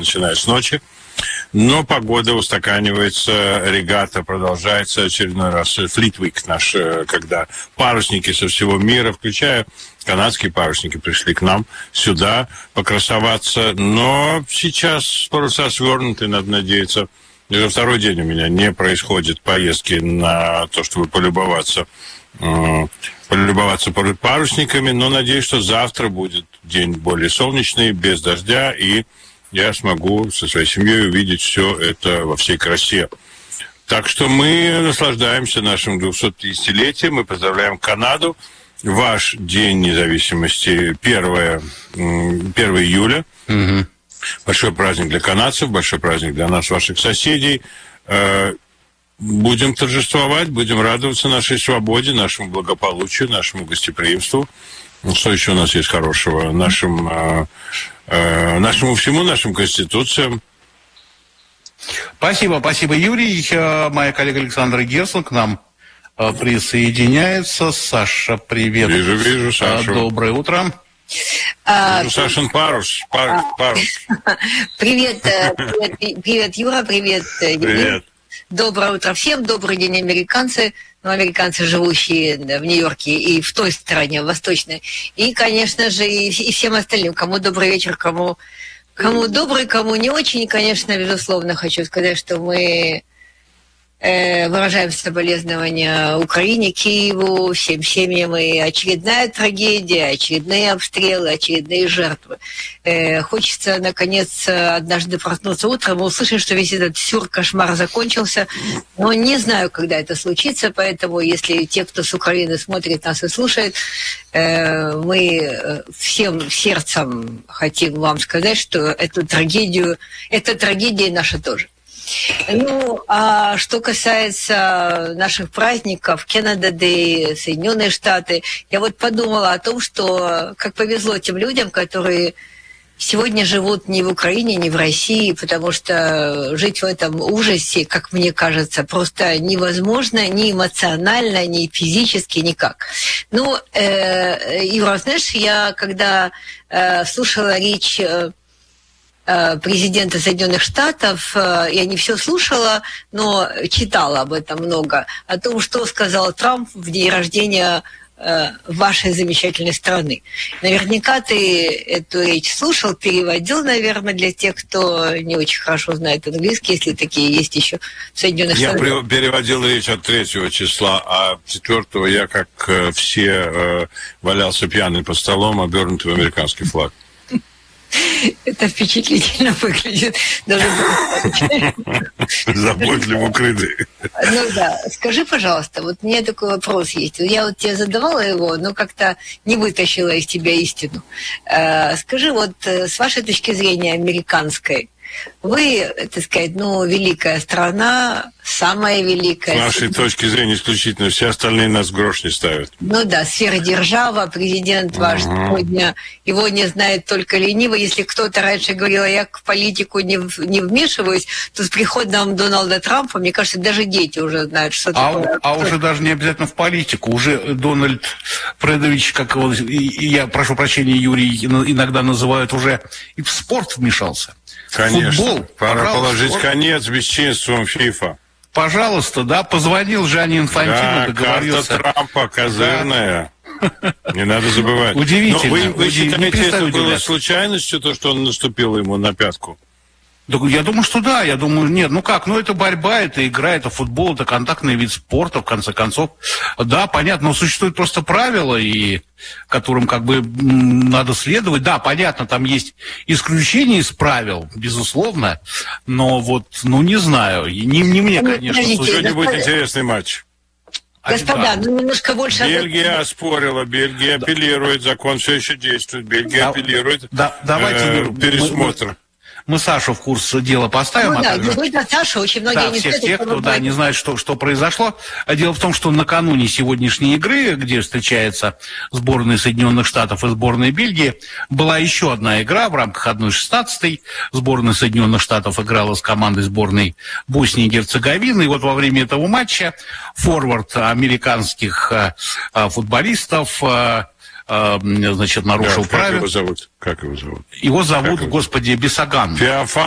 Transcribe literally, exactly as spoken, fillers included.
начиная с ночи. Но погода устаканивается, регата продолжается очередной раз. Fleet Week наш, когда парусники со всего мира, включая канадские парусники, пришли к нам сюда покрасоваться. Но сейчас паруса свернуты, надо надеяться. Уже второй день у меня не происходит поездки на то, чтобы полюбоваться, полюбоваться парусниками. Но надеюсь, что завтра будет день более солнечный, без дождя, и я смогу со своей семьей увидеть все это во всей красе. Так что мы наслаждаемся нашим двухсотпятидесятилетием. Мы поздравляем Канаду. Ваш День независимости первое июля. Угу. Большой праздник для канадцев, большой праздник для нас, ваших соседей. Будем торжествовать, будем радоваться нашей свободе, нашему благополучию, нашему гостеприимству. Что еще у нас есть хорошего? Нашим... нашему всему, нашим конституциям. Спасибо, спасибо, Юрий. Моя коллега Александра Герсон к нам присоединяется. Саша, привет. Вижу, вижу, Саша. Доброе утро. А, вижу, Сашин парус. парус, парус. Привет, привет, привет, Юра, привет. Привет. Доброе утро всем, добрый день, американцы. Ну, американцы, живущие в Нью-Йорке и в той стороне, в восточной. И, конечно же, и, и всем остальным, кому добрый вечер, кому, кому добрый, кому не очень. И, конечно, безусловно, хочу сказать, что мы э, выражаем соболезнования Украине, Киеву, всем семьям. И очередная трагедия, очередные обстрелы, очередные жертвы. Э, хочется, наконец, однажды проснуться утром и услышать, что весь этот сюр-кошмар закончился. Но не знаю, когда это случится, поэтому, если те, кто с Украины смотрит нас и слушает, э, мы всем сердцем хотим вам сказать, что эту трагедию, эта трагедия наша тоже. Ну, а что касается наших праздников, Canada Day, Соединенные Штаты, я вот подумала о том, что как повезло тем людям, которые сегодня живут не в Украине, не в России, потому что жить в этом ужасе, как мне кажется, просто невозможно ни эмоционально, ни физически, никак. Ну, э, Юра, знаешь, я когда э, слушала речь э, президента Соединенных Штатов, э, я не все слушала, но читала об этом много, о том, что сказал Трамп в день рождения вашей замечательной страны. Наверняка ты эту речь слушал, переводил, наверное, для тех, кто не очень хорошо знает английский, если такие есть еще в Соединенных я Штатах. Я переводил речь от третьего числа, а четвертого я, как все, валялся пьяный под столом, обернутый в американский флаг. Это впечатлительно выглядит. Даже заботливо укрытый. Ну да. Скажи, пожалуйста, вот у меня такой вопрос есть. Я вот тебе задавала его, но как-то не вытащила из тебя истину. Скажи, вот с вашей точки зрения американской, вы, так сказать, ну, великая страна, самая великая. С нашей точки зрения исключительно. Все остальные нас в грош не ставят. Ну да, сфера-держава, президент ваш uh-huh. сегодня, его не знает только лениво. Если кто-то раньше говорил, я в политику не, не вмешиваюсь, то с приходом Дональда Трампа, мне кажется, даже дети уже знают, что а, такое. А уже даже не обязательно в политику. Уже Дональд Фредович, как его, я прошу прощения, Юрий, иногда называют, уже и в спорт вмешался. Конечно. Футбол, пора положить конец бесчинствам ФИФА. Пожалуйста, да, позвонил Джанни Инфантино, да, договорился. Карта Трампа козырная. Да. Не надо забывать. Удивительно. Но вы, вы Удивительно. считаете, это было случайностью, то, что он наступил ему на пятку? Я думаю, что да, я думаю, нет, ну как, ну это борьба, это игра, это футбол, это контактный вид спорта, в конце концов. Да, понятно, но существуют просто правила, и которым как бы надо следовать. Да, понятно, там есть исключения из правил, безусловно, но вот, ну не знаю, не, не мне, конечно. Сегодня будет интересный матч. Господа, ну немножко больше... Бельгия оспорила, Бельгия да. апеллирует, закон все еще действует, Бельгия да, апеллирует, да, давайте, э, пересмотр. Мы, Мы Сашу в курс дела поставим. Ну, а да, также... действительно, Саша, очень многие да, не всех знают, тех, кто да, не знает, что, что произошло. Дело в том, что накануне сегодняшней игры, где встречается сборная Соединенных Штатов и сборная Бельгии, была еще одна игра в рамках одной шестнадцатой. Сборная Соединенных Штатов играла с командой сборной Боснии и Герцеговины. И вот во время этого матча форвард американских а, а, футболистов... А, значит, нарушил да, правила. Как его зовут? Как его зовут? Его зовут, как господи, Бесоган. Феофан.